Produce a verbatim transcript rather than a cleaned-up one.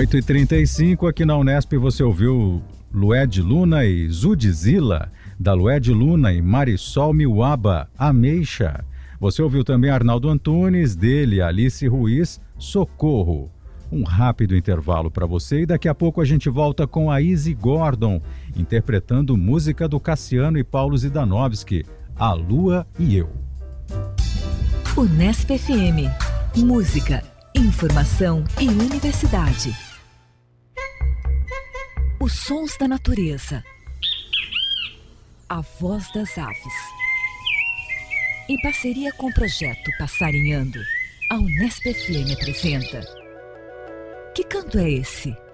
oito e trinta e cinco, aqui na Unesp você ouviu Lued Luna e Zudzilla, da Lued Luna e Marisol Miwaba, Ameixa. Você ouviu também Arnaldo Antunes, dele Alice Ruiz, Socorro. Um rápido intervalo para você e daqui a pouco a gente volta com a Izzy Gordon, interpretando música do Cassiano e Paulo Zidanovski, A Lua e Eu. Unesp F M. Música, informação e universidade. Os sons da natureza. A voz das aves. Em parceria com o projeto Passarinhando, a Unesp F M apresenta Que Canto é Esse?